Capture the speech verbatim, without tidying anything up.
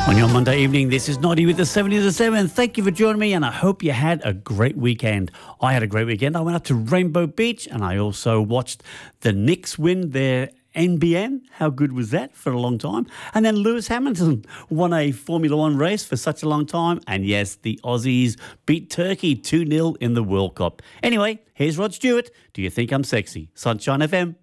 On your Monday evening, this is Noddy with the seventy to seven. Thank you for joining me, and I hope you had a great weekend. I had a great weekend. I went up to Rainbow Beach, and I also watched the Knicks win their N B N. How good was that for a long time? And then Lewis Hamilton won a Formula One race for such a long time. And yes, the Aussies beat Turkey two nil in the World Cup. Anyway, here's Rod Stewart. Do you think I'm sexy? Sunshine F M.